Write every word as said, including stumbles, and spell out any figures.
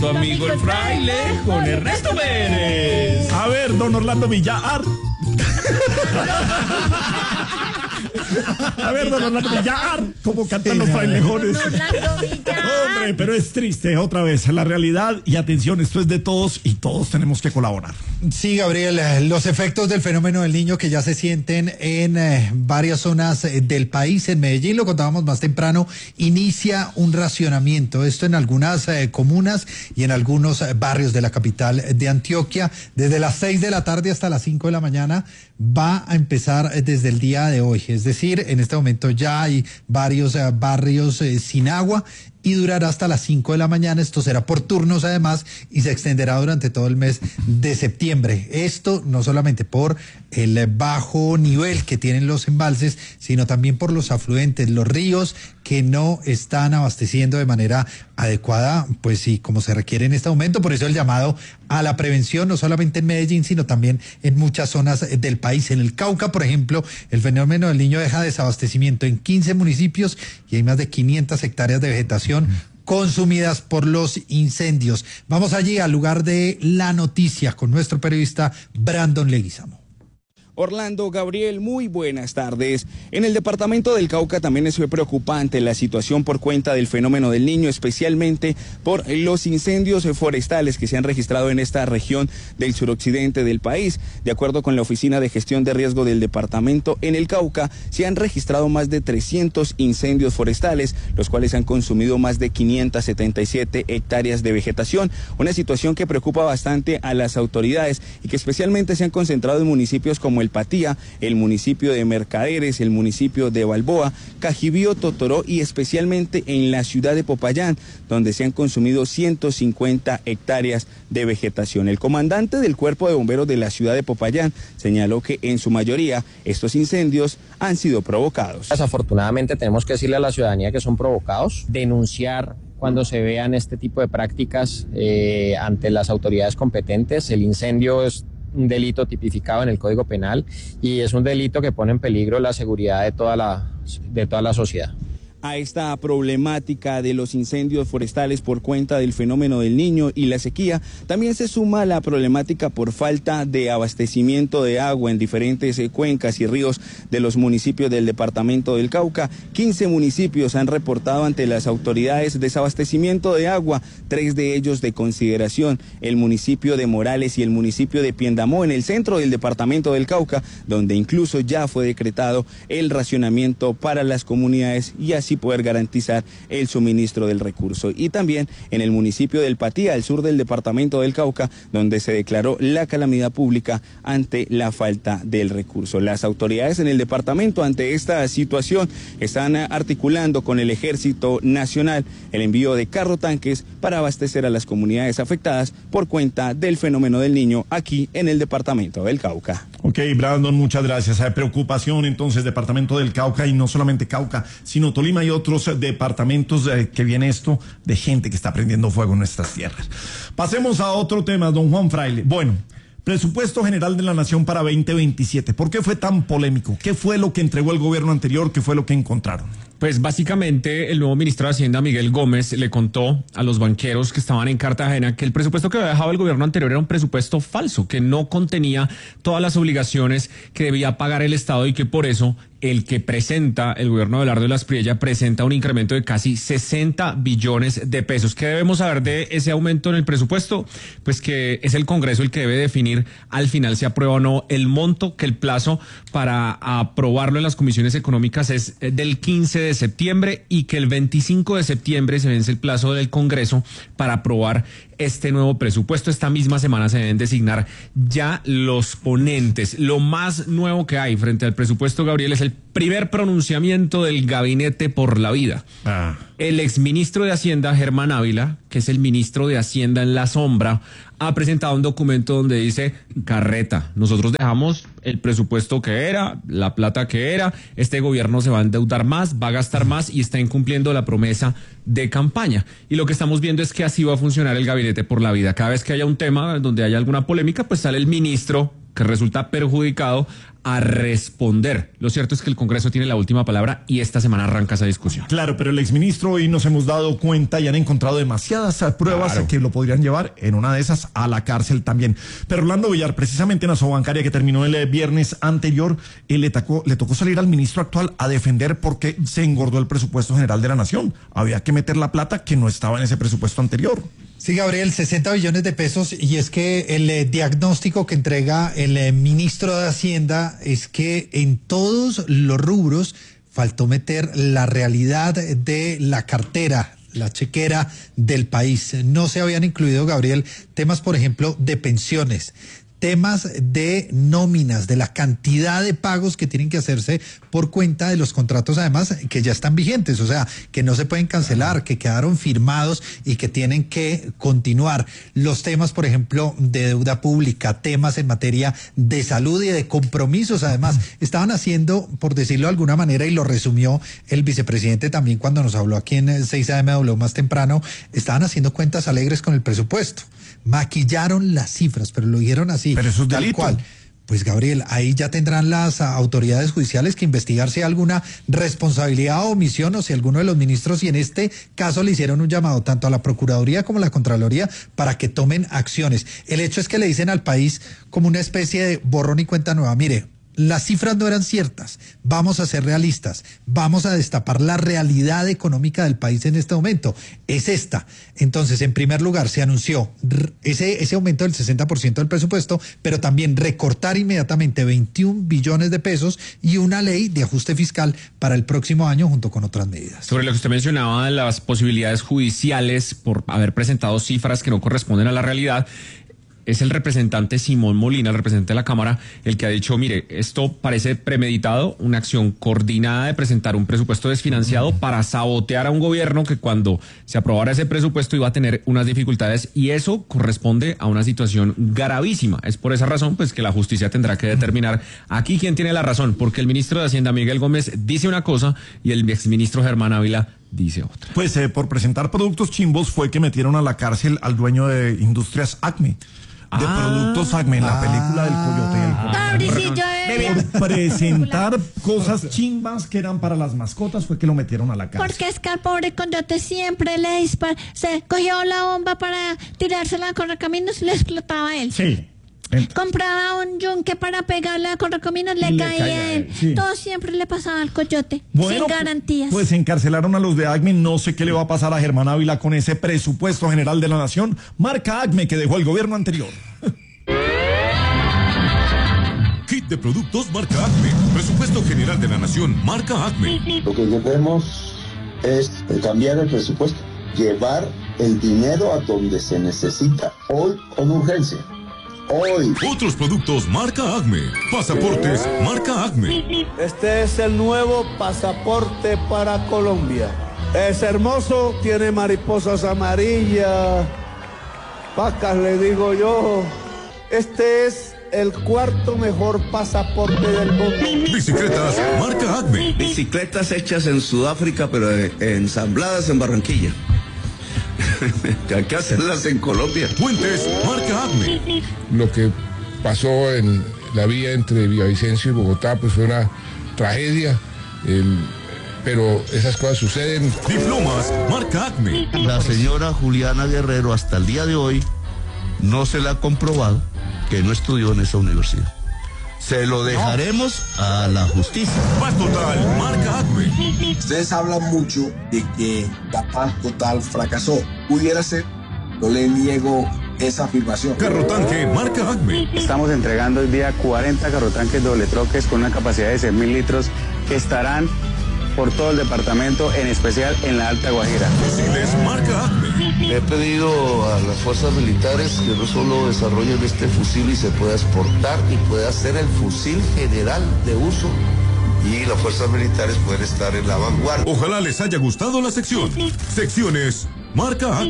tu amigo el fraile con Ernesto Pérez. A ver, don Orlando Villar. A ver, don Orlando Villar, ¿cómo cantan los frailejones? Hombre, pero es triste, otra vez, la realidad. Y atención, esto es de todos y todos tenemos que colaborar. Sí, Gabriel, los efectos del fenómeno del niño que ya se sienten en eh, varias zonas eh, del país. En Medellín, lo contábamos más temprano, inicia un racionamiento. Esto en algunas eh, comunas y en algunos eh, barrios de la capital de Antioquia. Desde las seis de la tarde hasta las cinco de la mañana va a empezar eh, desde el día de hoy. Es decir, en este momento ya hay varios eh, barrios eh, sin agua y durará hasta las cinco de la mañana. Esto será por turnos además y se extenderá durante todo el mes de septiembre. Esto no solamente por el bajo nivel que tienen los embalses, sino también por los afluentes, los ríos que no están abasteciendo de manera adecuada, pues sí, como se requiere en este momento. Por eso el llamado a la prevención, no solamente en Medellín, sino también en muchas zonas del país. En el Cauca, por ejemplo, el fenómeno del niño deja desabastecimiento en quince municipios y hay más de quinientas hectáreas de vegetación consumidas por los incendios. Vamos allí al lugar de la noticia con nuestro periodista Brandon Leguizamo. Orlando, Gabriel, muy buenas tardes. En el departamento del Cauca también es preocupante la situación por cuenta del fenómeno del niño, especialmente por los incendios forestales que se han registrado en esta región del suroccidente del país. De acuerdo con la Oficina de Gestión de Riesgo del departamento, en el Cauca se han registrado más de trescientos incendios forestales, los cuales han consumido más de quinientas setenta y siete hectáreas de vegetación, una situación que preocupa bastante a las autoridades y que especialmente se han concentrado en municipios como el Patía, el municipio de Mercaderes, el municipio de Balboa, Cajibío, Totoró y especialmente en la ciudad de Popayán, donde se han consumido ciento cincuenta hectáreas de vegetación. El comandante del Cuerpo de Bomberos de la ciudad de Popayán señaló que en su mayoría estos incendios han sido provocados. Desafortunadamente tenemos que decirle a la ciudadanía que son provocados, denunciar cuando se vean este tipo de prácticas eh, ante las autoridades competentes. El incendio es un delito tipificado en el Código Penal y es un delito que pone en peligro la seguridad de toda la, de toda la sociedad. A esta problemática de los incendios forestales por cuenta del fenómeno del niño y la sequía, también se suma la problemática por falta de abastecimiento de agua en diferentes cuencas y ríos de los municipios del departamento del Cauca. quince municipios han reportado ante las autoridades desabastecimiento de agua, tres de ellos de consideración, el municipio de Morales y el municipio de Piendamó, en el centro del departamento del Cauca, donde incluso ya fue decretado el racionamiento para las comunidades y así poder garantizar el suministro del recurso. Y también en el municipio del Patía, al sur del departamento del Cauca, donde se declaró la calamidad pública ante la falta del recurso. Las autoridades en el departamento ante esta situación están articulando con el Ejército Nacional el envío de carro tanques para abastecer a las comunidades afectadas por cuenta del fenómeno del niño aquí en el departamento del Cauca. Ok, Brandon, muchas gracias. Hay preocupación entonces, departamento del Cauca, y no solamente Cauca, sino Tolima y otros departamentos eh, que viene esto de gente que está prendiendo fuego en nuestras tierras. Pasemos a otro tema, don Juan Fraile. Bueno, presupuesto general de la Nación para veinte veintisiete. ¿Por qué fue tan polémico? ¿Qué fue lo que entregó el gobierno anterior? ¿Qué fue lo que encontraron? Pues básicamente el nuevo ministro de Hacienda, Miguel Gómez, le contó a los banqueros que estaban en Cartagena que el presupuesto que había dejado el gobierno anterior era un presupuesto falso, que no contenía todas las obligaciones que debía pagar el Estado y que por eso el que presenta el gobierno de Abelardo de la Espriella presenta un incremento de casi sesenta billones de pesos. ¿Qué debemos saber de ese aumento en el presupuesto? Pues que es el Congreso el que debe definir al final si aprueba o no el monto, que el plazo para aprobarlo en las comisiones económicas es del quince de septiembre y que el veinticinco de septiembre se vence el plazo del Congreso para aprobar este nuevo presupuesto. Esta misma semana se deben designar ya los ponentes. Lo más nuevo que hay frente al presupuesto, Gabriel, es el primer pronunciamiento del Gabinete por la Vida. Ah. El exministro de Hacienda, Germán Ávila, que es el ministro de Hacienda en la sombra, ha presentado un documento donde dice: carreta, nosotros dejamos el presupuesto que era, la plata que era, este gobierno se va a endeudar más, va a gastar más y está incumpliendo la promesa de campaña. Y lo que estamos viendo es que así va a funcionar el Gabinete por la Vida. Cada vez que haya un tema donde haya alguna polémica, pues sale el ministro que resulta perjudicado a responder. Lo cierto es que el Congreso tiene la última palabra y esta semana arranca esa discusión. Claro, pero el exministro hoy nos hemos dado cuenta y han encontrado demasiadas pruebas claro. que lo podrían llevar en una de esas a la cárcel también. Pero Orlando Villar, precisamente en la sobancaria que terminó el viernes anterior, eh, le, tocó, le tocó salir al ministro actual a defender porque se engordó el presupuesto general de la nación. Había que meter la plata que no estaba en ese presupuesto anterior. Sí, Gabriel, sesenta billones de pesos, y es que el eh, diagnóstico que entrega el eh, ministro de Hacienda es que en todos los rubros faltó meter la realidad de la cartera, la chequera del país. No se habían incluido, Gabriel, temas, por ejemplo, de pensiones, temas de nóminas, de la cantidad de pagos que tienen que hacerse por cuenta de los contratos, además, que ya están vigentes, o sea, que no se pueden cancelar, que quedaron firmados y que tienen que continuar. Los temas, por ejemplo, de deuda pública, temas en materia de salud y de compromisos, además, estaban haciendo, por decirlo de alguna manera, y lo resumió el vicepresidente también cuando nos habló aquí en seis A M W más temprano, estaban haciendo cuentas alegres con el presupuesto. Maquillaron las cifras, pero lo dijeron así, pero eso es tal delito. cual. Pues Gabriel, ahí ya tendrán las autoridades judiciales que investigar si hay alguna responsabilidad o omisión o si alguno de los ministros, y en este caso le hicieron un llamado tanto a la Procuraduría como a la Contraloría para que tomen acciones. El hecho es que le dicen al país como una especie de borrón y cuenta nueva. Mire, las cifras no eran ciertas, vamos a ser realistas, vamos a destapar la realidad económica del país en este momento, es esta. Entonces, en primer lugar, se anunció ese, ese aumento del sesenta por ciento del presupuesto, pero también recortar inmediatamente veintiún billones de pesos y una ley de ajuste fiscal para el próximo año junto con otras medidas. Sobre lo que usted mencionaba de las posibilidades judiciales por haber presentado cifras que no corresponden a la realidad, es el representante Simón Molina, el representante de la Cámara, el que ha dicho, mire, esto parece premeditado, una acción coordinada de presentar un presupuesto desfinanciado para sabotear a un gobierno que cuando se aprobara ese presupuesto iba a tener unas dificultades, y eso corresponde a una situación gravísima. Es por esa razón pues que la justicia tendrá que determinar aquí quién tiene la razón, porque el ministro de Hacienda, Miguel Gómez, dice una cosa y el exministro Germán Ávila dice otra. Pues eh, por presentar productos chimbos fue que metieron a la cárcel al dueño de Industrias Acme. De ah, Productos Acme, en la película del Coyote y el Pobrecillo, ah, Por presentar cosas chimbas que eran para las mascotas fue que lo metieron a la cárcel. Porque es que al pobre Coyote siempre le disparó, se cogió la bomba para tirársela a Correcaminos y le explotaba a él. Sí. Compraba un yunque para pegarle a Correcaminos, le, le caía a él. Sí. Todo siempre le pasaba al Coyote, bueno, sin garantías. Pues encarcelaron a los de Acme. No sé qué le va a pasar a Germán Ávila con ese presupuesto general de la nación, marca Acme, que dejó el gobierno anterior. Kit de productos marca Acme. Presupuesto general de la nación, marca Acme. Lo que debemos es cambiar el presupuesto, llevar el dinero a donde se necesita, hoy con urgencia. Hoy. Otros productos marca Acme. Pasaportes marca Acme. Este es el nuevo pasaporte para Colombia. Es hermoso, tiene mariposas amarillas, pacas le digo yo. Este es el cuarto mejor pasaporte del mundo. Bicicletas marca Acme. Bicicletas hechas en Sudáfrica, pero ensambladas en Barranquilla. Hay que hacerlas en Colombia. Puentes marca Acme. Lo que pasó en la vía entre Villavicencio y Bogotá pues fue una tragedia, eh, pero esas cosas suceden. Diplomas marca Acme. La señora Juliana Guerrero hasta el día de hoy no se le ha comprobado que no estudió en esa universidad. Se lo dejaremos no. a la justicia. Paz Total marca Acme. Ustedes hablan mucho de que la Paz Total fracasó. Pudiera ser, no le niego esa afirmación. Carrotanque marca Acme. Estamos entregando hoy día cuarenta carrotanques doble troques con una capacidad de seis mil litros que estarán por todo el departamento, en especial en la Alta Guajira. Fusiles marca Acme. Le he pedido a las fuerzas militares que no solo desarrollen este fusil y se pueda exportar y pueda ser el fusil general de uso, y las fuerzas militares pueden estar en la vanguardia. Ojalá les haya gustado la sección. Secciones marca Acme.